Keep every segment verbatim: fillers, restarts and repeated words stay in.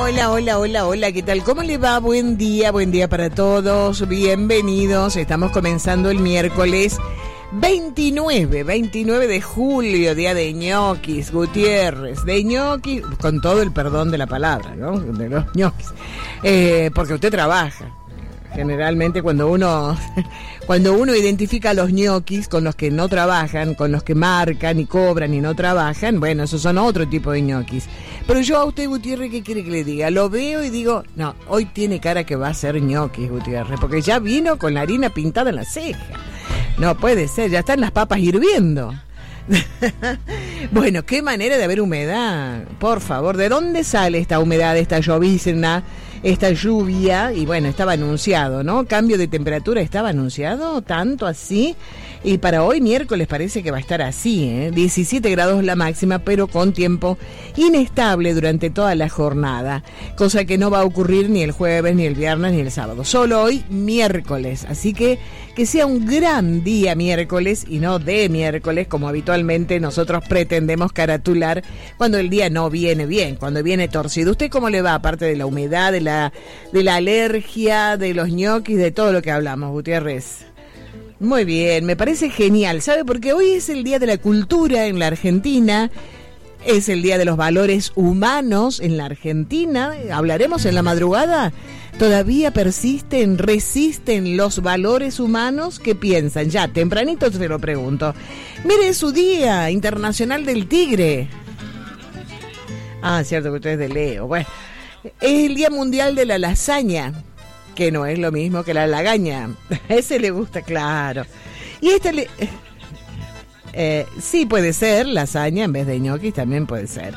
hola, hola, hola, hola, ¿qué tal? ¿Cómo le va? Buen día, buen día para todos, bienvenidos. Estamos comenzando el miércoles veintinueve, veintinueve de julio, día de ñoquis, Gutiérrez, de ñoquis, con todo el perdón de la palabra, ¿no? De los ñoquis, eh, porque usted trabaja. Generalmente cuando uno cuando uno identifica a los ñoquis con los que no trabajan, con los que marcan y cobran y no trabajan, bueno, esos son otro tipo de ñoquis. Pero yo a usted, Gutiérrez, ¿qué quiere que le diga? Lo veo y digo, no, hoy tiene cara que va a ser ñoquis, Gutiérrez, porque ya vino con la harina pintada en la ceja. No puede ser, ya están las papas hirviendo. Bueno, qué manera de haber humedad, por favor. ¿De dónde sale esta humedad, esta llovizna, esta lluvia? Y bueno, estaba anunciado, ¿no? Cambio de temperatura estaba anunciado, tanto así. Y para hoy miércoles parece que va a estar así, ¿eh? diecisiete grados la máxima, pero con tiempo inestable durante toda la jornada, cosa que no va a ocurrir ni el jueves, ni el viernes, ni el sábado. Solo hoy miércoles, así que que sea un gran día miércoles y no de miércoles, como habitualmente nosotros pretendemos caratular cuando el día no viene bien, cuando viene torcido. ¿Usted cómo le va, aparte de la humedad, de la, de la alergia, de los ñoquis, de todo lo que hablamos, Gutiérrez? Muy bien, me parece genial, ¿sabe? Porque hoy es el Día de la Cultura en la Argentina, es el Día de los Valores Humanos en la Argentina. Hablaremos en la madrugada. ¿Todavía persisten, resisten los valores humanos? ¿Qué piensan? Ya, tempranito se lo pregunto. Mire, es su Día Internacional del Tigre. Ah, cierto que usted es de Leo. Bueno, es el Día Mundial de la Lasaña, que no es lo mismo que la lagaña. A ese le gusta, claro. Y este le... Eh, sí puede ser lasaña en vez de ñoquis, también puede ser.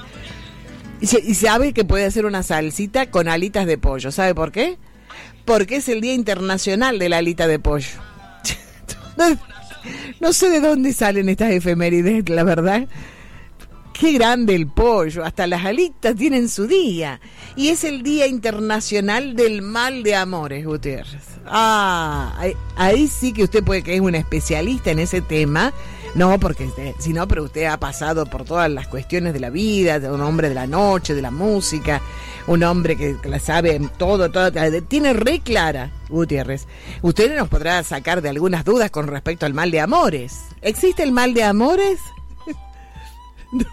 Y sabe que puede hacer una salsita con alitas de pollo. ¿Sabe por qué? Porque es el Día Internacional de la Alita de Pollo. No, no sé de dónde salen estas efemérides, la verdad. Qué grande el pollo, hasta las alitas tienen su día. Y es el Día Internacional del Mal de Amores, Gutiérrez. Ah, ahí, ahí sí que usted puede que es un especialista en ese tema. No, porque si no, pero usted ha pasado por todas las cuestiones de la vida, de un hombre de la noche, de la música, un hombre que, que la sabe todo, todo, tiene re clara, Gutiérrez. Usted nos podrá sacar de algunas dudas con respecto al mal de amores. ¿Existe el mal de amores? No.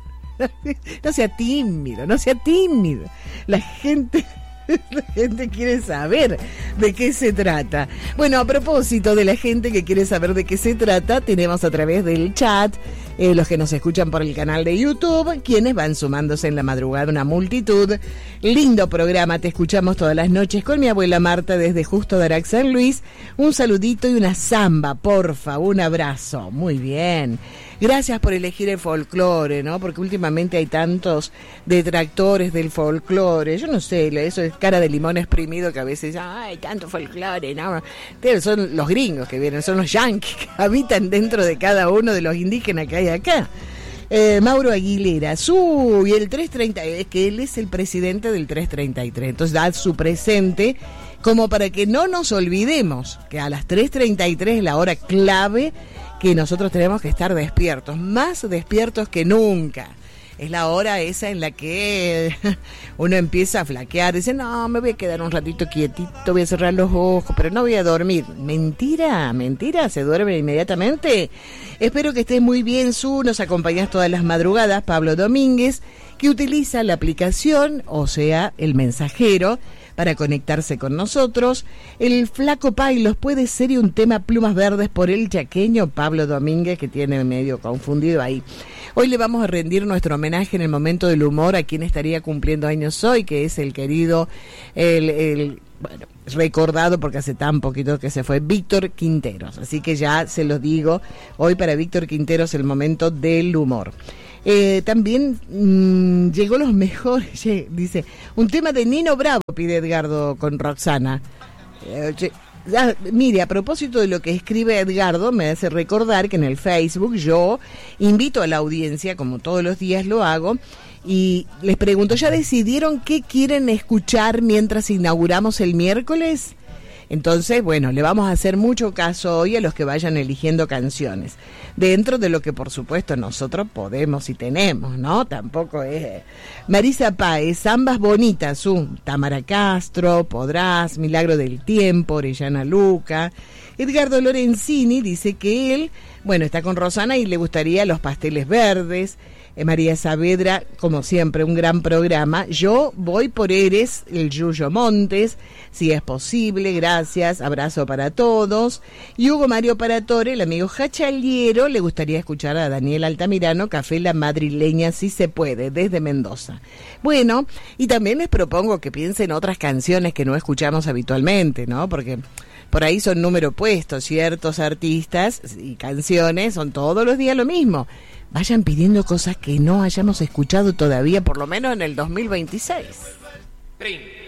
No sea tímido, no sea tímido. La gente, la gente quiere saber de qué se trata. Bueno, a propósito de la gente que quiere saber de qué se trata, tenemos a través del chat, eh, los que nos escuchan por el canal de YouTube, quienes van sumándose en la madrugada, una multitud. Lindo programa, te escuchamos todas las noches con mi abuela Marta desde Justo Darac, San Luis. Un saludito y una samba, porfa, un abrazo. Muy bien. Gracias por elegir el folclore, ¿no? Porque últimamente hay tantos detractores del folclore. Yo no sé, eso es cara de limón exprimido que a veces, ay, tanto folclore, ¿no? Pero son los gringos que vienen, son los yanquis que habitan dentro de cada uno de los indígenas que hay acá. Eh, Mauro Aguilera, su, y el trescientos treinta, es que él es el presidente del trescientos treinta y tres, entonces da su presente como para que no nos olvidemos que a las tres treinta y tres es la hora clave que nosotros tenemos que estar despiertos, más despiertos que nunca. Es la hora esa en la que uno empieza a flaquear, dice, no, me voy a quedar un ratito quietito, voy a cerrar los ojos, pero no voy a dormir. Mentira, mentira, se duerme inmediatamente. Espero que estés muy bien, Su, nos acompañas todas las madrugadas, Pablo Domínguez, que utiliza la aplicación, o sea, el mensajero, para conectarse con nosotros. El Flaco Pailos, puede ser y un tema Plumas Verdes por el chaqueño Pablo Domínguez, que tiene medio confundido ahí. Hoy le vamos a rendir nuestro homenaje en el momento del humor a quien estaría cumpliendo años hoy, que es el querido, el, el bueno, recordado porque hace tan poquito que se fue, Víctor Quinteros. Así que ya se los digo, hoy para Víctor Quinteros el momento del humor. Eh, también mmm, llegó los mejores, dice, un tema de Nino Bravo, pide Edgardo con Roxana. Eh, ah, mire, a propósito de lo que escribe Edgardo, me hace recordar que en el Facebook yo invito a la audiencia, como todos los días lo hago, y les pregunto, ¿ya decidieron qué quieren escuchar mientras inauguramos el miércoles? Entonces, bueno, le vamos a hacer mucho caso hoy a los que vayan eligiendo canciones, dentro de lo que por supuesto nosotros podemos y tenemos, ¿no? Tampoco es... Marisa Páez, Zambas Bonitas, un Tamara Castro, Podrás, Milagro del Tiempo, Orellana Luca. Edgardo Lorenzini dice que él, bueno, está con Rosana y le gustaría Los Pasteles Verdes. María Saavedra, como siempre, un gran programa. Yo voy por Eres, el Yuyo Montes, si es posible, gracias, abrazo para todos. Y Hugo Mario Paratore, el amigo Jachaliero, le gustaría escuchar a Daniel Altamirano, Café La Madrileña, si se puede, desde Mendoza. Bueno, y también les propongo que piensen otras canciones que no escuchamos habitualmente, ¿no? Porque por ahí son número puesto, ciertos artistas y canciones son todos los días lo mismo. Vayan pidiendo cosas que no hayamos escuchado todavía, por lo menos en el dos mil veintiséis.